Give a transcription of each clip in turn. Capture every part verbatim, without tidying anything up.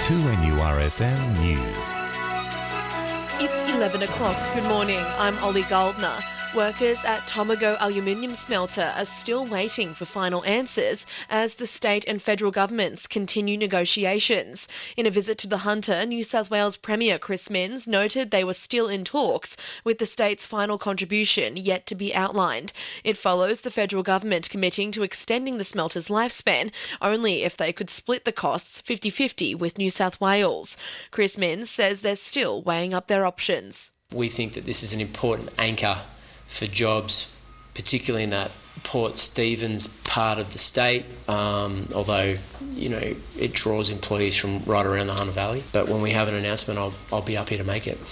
two N U R F M News. It's eleven o'clock. Good morning. I'm Ollie Goldner. Workers at Tomago Aluminium Smelter are still waiting for final answers as the state and federal governments continue negotiations. In a visit to the Hunter, New South Wales Premier Chris Minns noted they were still in talks, with the state's final contribution yet to be outlined. It follows the federal government committing to extending the smelter's lifespan only if they could split the costs fifty-fifty with New South Wales. Chris Minns says they're still weighing up their options. We think that this is an important anchor for jobs, particularly in that Port Stephens part of the state, um, although, you know, it draws employees from right around the Hunter Valley. But when we have an announcement, I'll, I'll be up here to make it.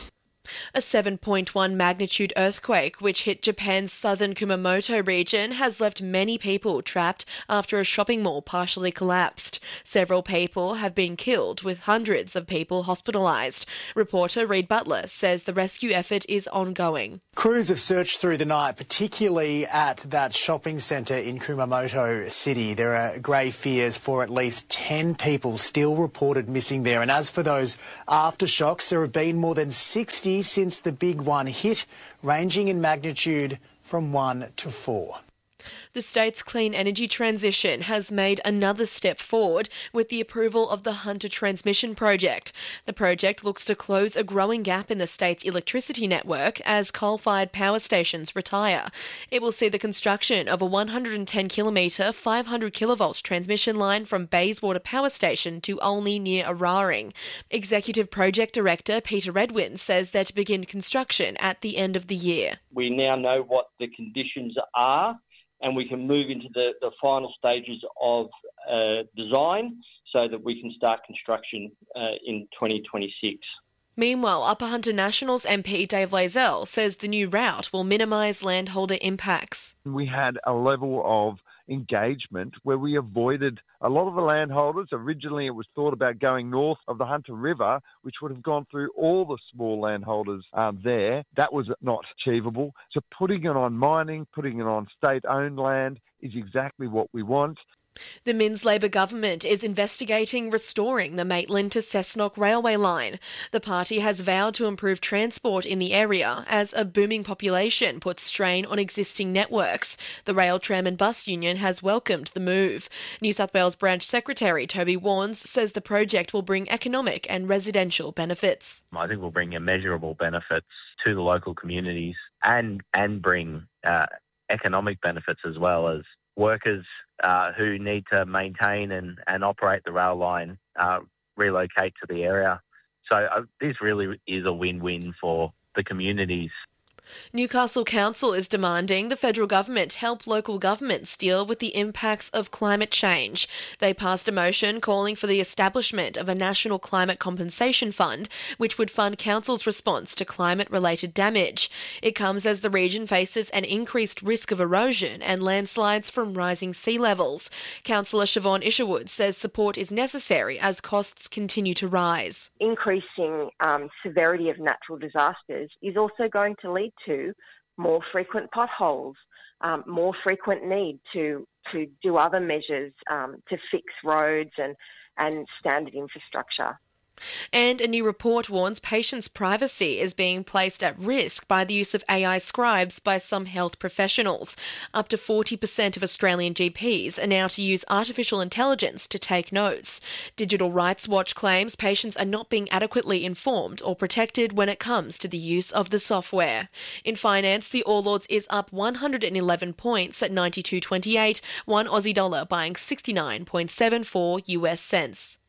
A seven point one magnitude earthquake, which hit Japan's southern Kumamoto region, has left many people trapped after a shopping mall partially collapsed. Several people have been killed, with hundreds of people hospitalised. Reporter Reid Butler says the rescue effort is ongoing. Crews have searched through the night, particularly at that shopping centre in Kumamoto City. There are grave fears for at least ten people still reported missing there. And as for those aftershocks, there have been more than sixty since the big one hit, ranging in magnitude from one to four. The state's clean energy transition has made another step forward with the approval of the Hunter Transmission Project. The project looks to close a growing gap in the state's electricity network as coal-fired power stations retire. It will see the construction of a one hundred ten kilometre, five hundred kilovolt transmission line from Bayswater Power Station to Olney near Araring. Executive Project Director Peter Redwin says they're to begin construction at the end of the year. We now know what the conditions are, and we can move into the, the final stages of uh, design so that we can start construction uh, in twenty twenty-six. Meanwhile, Upper Hunter Nationals M P Dave Lazell says the new route will minimise landholder impacts. We had a level of engagement where we avoided a lot of the landholders. Originally it was thought about going north of the Hunter River, which would have gone through all the small landholders um, there. That was not achievable. So putting it on mining, putting it on state-owned land is exactly what we want. The Minns Labor government is investigating restoring the Maitland to Cessnock railway line. The party has vowed to improve transport in the area as a booming population puts strain on existing networks. The Rail, Tram and Bus Union has welcomed the move. New South Wales Branch Secretary Toby Warnes says the project will bring economic and residential benefits. I think we'll bring immeasurable benefits to the local communities and, and bring uh, economic benefits as well, as workers Uh, who need to maintain and, and operate the rail line uh, relocate to the area. So uh, this really is a win-win for the communities. Newcastle Council is demanding the federal government help local governments deal with the impacts of climate change. They passed a motion calling for the establishment of a national climate compensation fund, which would fund councils' response to climate-related damage. It comes as the region faces an increased risk of erosion and landslides from rising sea levels. Councillor Siobhan Isherwood says support is necessary as costs continue to rise. Increasing um, severity of natural disasters is also going to lead to more frequent potholes, um, more frequent need to to do other measures um, to fix roads and, and standard infrastructure. And a new report warns patients' privacy is being placed at risk by the use of A I scribes by some health professionals. Up to forty percent of Australian G Ps are now to use artificial intelligence to take notes. Digital Rights Watch claims patients are not being adequately informed or protected when it comes to the use of the software. In finance, the All Ords is up one hundred eleven points at ninety-two twenty-eight, one Aussie dollar buying sixty-nine point seven four U S cents.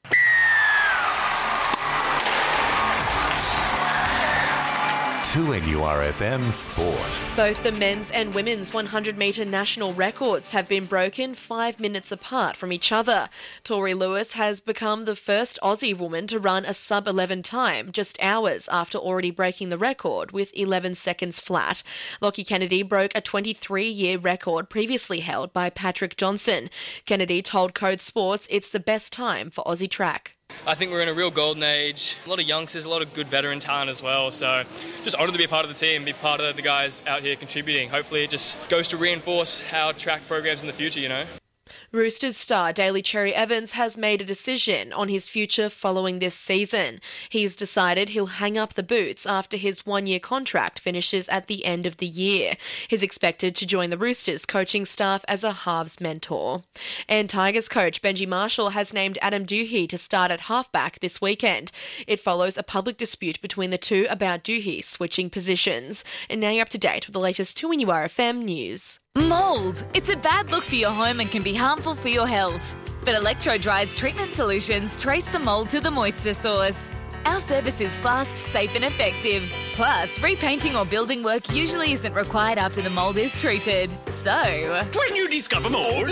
two N U R F M Sport. Both the men's and women's one hundred metre national records have been broken five minutes apart from each other. Tori Lewis has become the first Aussie woman to run a sub eleven time just hours after already breaking the record with eleven seconds flat. Lockie Kennedy broke a twenty-three-year record previously held by Patrick Johnson. Kennedy told Code Sports it's the best time for Aussie track. I think we're in a real golden age. A lot of youngsters, a lot of good veteran talent as well. So just honoured to be a part of the team, be part of the guys out here contributing. Hopefully it just goes to reinforce our track programs in the future, you know. Roosters star Daly Cherry Evans has made a decision on his future following this season. He's decided he'll hang up the boots after his one-year contract finishes at the end of the year. He's expected to join the Roosters coaching staff as a halves mentor. And Tigers coach Benji Marshall has named Adam Doohey to start at halfback this weekend. It follows a public dispute between the two about Doohey switching positions. And now you're up to date with the latest two N U R F M news. Mould. It's a bad look for your home and can be harmful for your health. But Electro-Dry's treatment solutions trace the mould to the moisture source. Our service is fast, safe and effective. Plus, repainting or building work usually isn't required after the mould is treated. So, When you discover mold,